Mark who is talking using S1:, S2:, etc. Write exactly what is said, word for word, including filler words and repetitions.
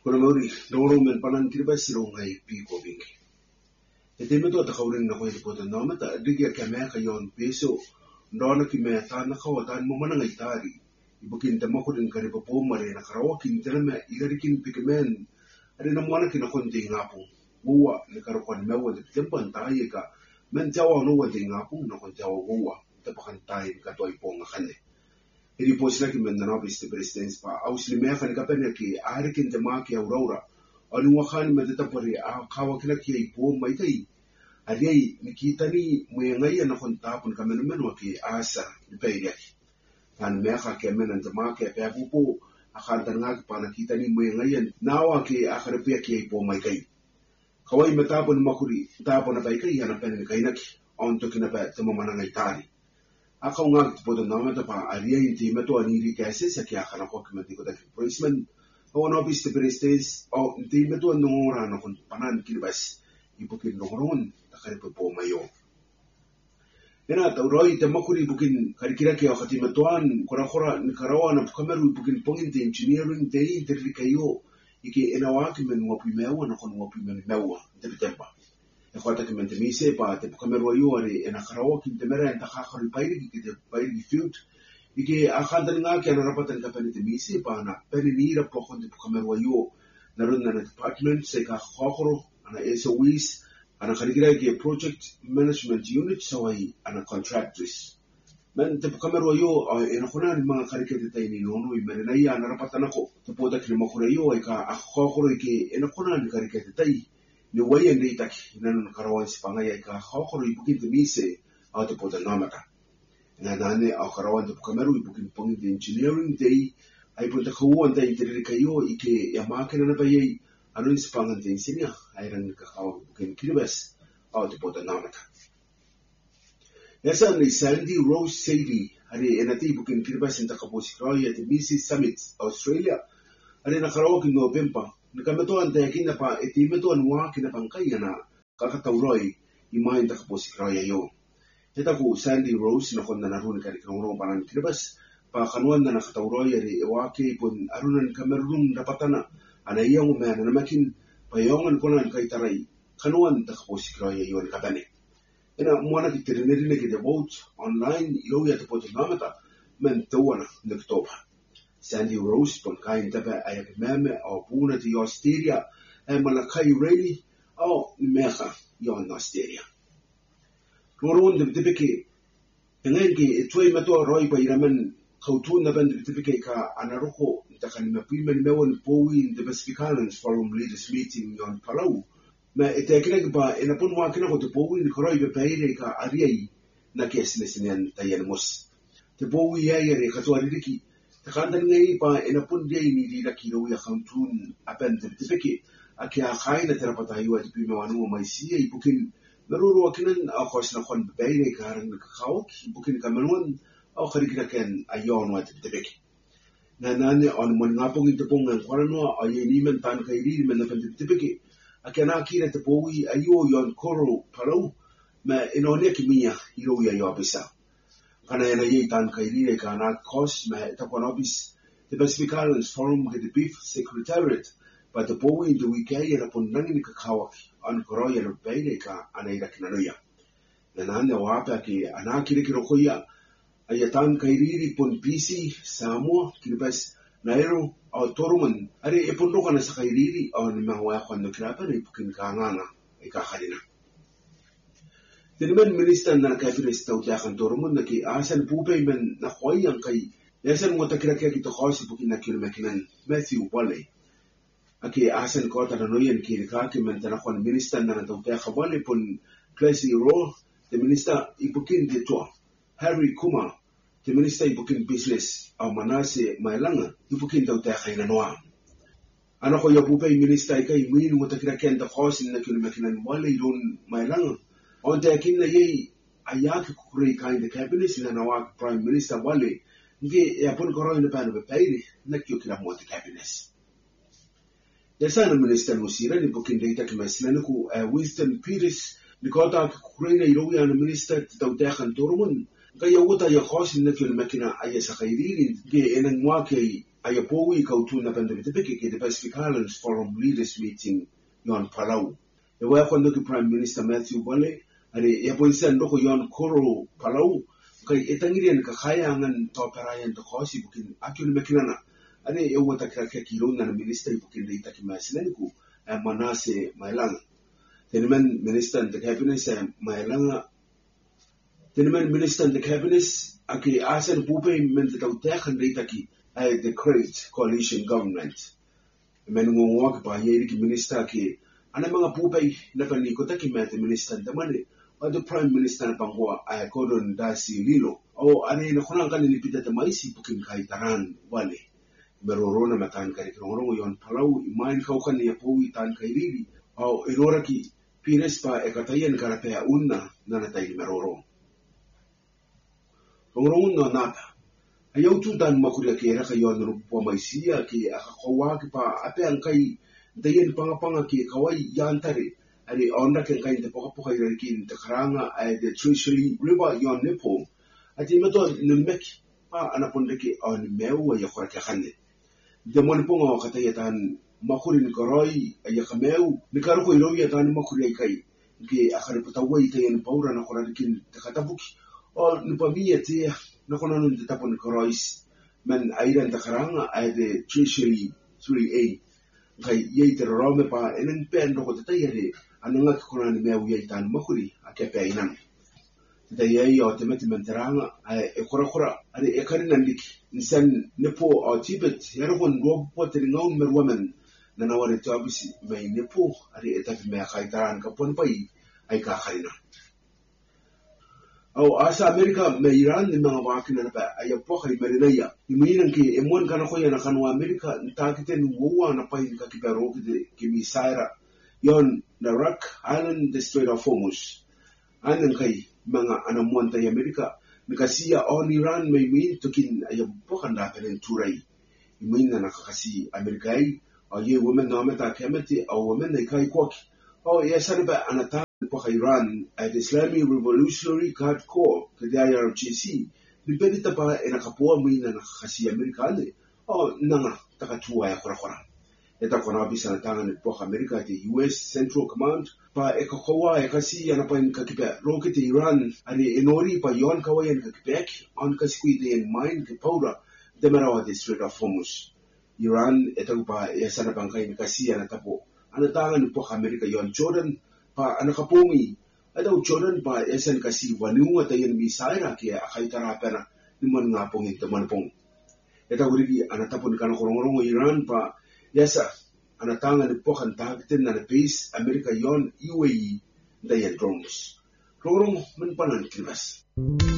S1: Kuna mauri doro men panan kirba siro ngai pi ko bingi. E te meto ta kaurin na ko i pota no mata digia ka me ka yon peso ndona ki me ta na ko ta mo mana ngai tari. Ibukin ta mako din kare po mare na karawa kin tele me igarikin pigmen. Ari na mwana ki na konti ngapu. Uwa ni karo kon mewa de tempan ta ye ka men jawa no wa de ngapu na kon jawa uwa te pakan tai ka toi ponga khane. Iri posina ki men na bis te presidents pa ausli me khane ka pene ki arikin te ma ki aurora. Anu wakani me te tapari a kawa kina ki ai po mai tai. Ari ni kitani mo ngai na kon tapun ka men men wa ki asa ni peiri. Pan me kha ke men te ma ke pe apu akar tanga ki pana kitani mo ngai nawa ki akhare pe ki ai po mai kai. Kawai matapon makuri tapon na kai yana pen kai naki on to kina pa tamo mana ngai tari. Aka nga ki poto na mata pa aria inti meto aniri kase sa ki akana ko ki mati ko da policeman o no bis te prestes o inti meto no ora no kon panan ki bas ibukin no ron ta kare po mayo. Ena tauroi te makuri bukin karikira ki akati metoan kora kora ni karawa na kameru bukin pongin te engineering te interli kayo iki ena waki men ngopi mewa na kon ngopi men mewa te tempa. E kota ki men te mise pa te kameru ayo ari ena karawa ki te mera enta kakari pairi ki te pairi field iki akanda nga ki ana rapatan ka pene te mise pa na pene nira po kon te kameru ayo na runa na department se ka kakoro ana S O Es ana karikira ki project management unit sawai ana contractors. Men te kameru ayo ena kona ni mga karikira te taini nono i mene na iya ana rapatan ako te poda ki makura ayo ai ka kakoro iki ena kona ni karikira te tai ni wai nei taki nanu karawan sipanga ai ka kakoro i bukin te mise au te poda namata. Nga nane au karawan te kameru i bukin pongi te engineering te ai punta kauan te interiri kayo ike ya makina na bayai anu sipanga te insinia ai rangi ka kawa bukin kiribas au te poda namata. Yasa ni Sandy Rose Sadie hari enati bukin kiribas in takaposi kroya te Misi Summit Australia hari na karawa ki November ni kametoan te kina pa eti metoan wa kina pangkai na kakatauroi i mai takaposi kroya yo. Eta ku Sandy Rose na kon na narun ka rikong panan kiribas pa kanuan na nakatauroi ari wake pun arunan kamerun dapatana ana iyong me na makin payongan konan kay taray kanuan takaposi kroya yo ni kabane. Ena mwana ki tirinirine ki de vote online yo ya te poti mamata men tuana nektoba. Sandy Rose pon kain tapa ayak meme o puna ti Australia e malakai reili o mecha yo in Australia. Roron de tipike engen ki tuai mato roi pa iramen kautun na ben tipike ka anaroko takan mapimen mewon powi in the Pacificans Forum Leaders Meeting on Palau. Ma ete kina ba ena pun wa kina ko te powi ni koroi be peire ka ariai na kesne sinen tayen mos. Te powi ya ya re ka to ariki te kandan ngai pa ena pun dia ni di la kilo ya kautun apen te tipike akia khaina terapata yu ati pime wanu mai sia i bukin meruru akinan au khosna kon beire ka ran ka khawk bukin kamerun au kharikina ken ayon wa te tipike. Na nane on mon ngapong te pongan kwarano ay ni men tan kairi men na pen tipike akena kira te powi ayo yon koro palau ma inone ki mia iro ya yo bisa kana ena ye tan kairi ka na kos ma ta konobis the Pacific Islands Forum ke the Beef Secretariat but the powi the weekay ena pon nangin ka kawa an koro ya beire ka ana ira kinanoya na nane wapa ki ana kira kiro koya ayatan kairi pon P C Samoa kiribas naero au toruman ari e pondo kana sa kairiri au ni mawa kwando kirapa ni pukin kanganga e ka kharina Tiniman minister na kafiris tau ta kan toruman na ki asan pupe men na khoyang kai yasan mo ta kiraka ki to khosi pukin na kilo makinan Matthew Wale aki asan ko ta no yen ki ka ki men ta khon minister na tau ta khawale pun Tracy Rowe the minister ipukin de to Harry Kuma the minister ipukin business au manase mailanga ipukin tau ta khaina noa ana ko yapupe minister kai min mo ta kiraka ta khosi na kilo makinan wale yon mailanga on te kina ye ayaki kukuri kind the cabinet na nawa prime minister wale nge ya pon koro ina pana bepairi na kyo kila mo te cabinet ya sana minister musira ni bukin data kemesna ku Winston Peters ni kota kukuri na iro ya minister tau te kan torumun ga ya wuta ya khosin na kyo makina aya sa khairiri nge ena ngwa ke ayapowi kautu na pandemite peke ke the Pacific Islands Forum Leaders Meeting yon Palau. E wea kondo ki Prime Minister Matthew Bone, are e poisa ndoko yon koro Palau, kai etangirian ka kaya ngan toperayan to kosi bukin akyon mekinana. Are e wata kaka kilo na minister bukin de itaki masinaniku, e manase mailanga. Teneman Minister and the Cabinet e mailanga. Teneman Minister and the Cabinet aki asen pupe mente tau tekan de itaki ay the Great Coalition Government. Men ngongwak pa yeri ki minister ki ana mga pupay na panikota ki mete minister tamane o the Prime Minister na pangwa ay Gordon Dasi Lilo o ani na kunang kanini pita tamaisi pukin kaitaran wale. Meroro na matan kari kirongorong yon Palau imain kau kan niya po itan kay Lili o irora ki pines pa ekatayan karapea una na natay meroro. Rongorong no napa. Ayaw tu dan makuria kera kayon rupo maisia ki akakawa ki pa ape ang kay dayan pangapanga ki kawai yantare ari onda ken kay te poka poka irakin te karanga ay the Treasury River yon nepo ati meto nemek pa anaponde ki on mewa ya kora kakane de mon ponga katayatan makurin koroi ay kameu ni karo ko iro ya tan makuria kay ki akare patawai tayan paura na kora kin te katabuki o ni pamia te na kono nun te tapon korois men airan ta karanga ay de Treasury three A kai yei te rome pa enen pen ro te tayere ananga kono ni meu yei tan makuri akepe inan te yei o te meti menteranga ay e kora kora ari e karina ndik nisen nepo o Tibet yaro kon go po te ngau merwamen na naware to abisi mai nepo ari e tafi me kai taran ka pon pai ay ka karina. Au asa Amerika me Iran ni mga wakina na pa ayapo kay marinaya. Imuinan ki emuan kana ko yana kanwa Amerika ntakite nuwa na pa ka kibaro kite kimisaira yon na Rock Island the Strait of Hormuz. Anan kay mga anamuan tay Amerika nikasiya on Iran may min tukin ayapo kanda pelen turay. Imuin na nakakasi Amerika ay o ye women na meta kemeti o women na kay kwak. O yesa na ba anata po kay Iran at Islamic Revolutionary Guard Corps, kaya I R G C, dipedita pa e nakapua mo na nakakasi Amerikane, o nanga takatuwa ya kura-kura. Ito ko na bisa na tangan po Amerika at U S Central Command, pa e kakawa e kasi yan pa yung kakipe, rocket Iran, ani inori pa yon kawayan kakipek, on kasi kuita yan mine kipaura, demarawa the Strait of Hormuz. Iran, ito pa e sana bang kayo kasi yan natapo. Ano tangan po Amerika yon Jordan, pa anakapumi adaw Jordan pa esen kasi wanu at ayan misaira kaya akay tarapena ni man nga pong ito man pong ito gurigi anatapon ka na kurong Iran pa yasa anatangan po kan tagitin na base Amerika yon U A E dayan drones kurong man panan kilbas.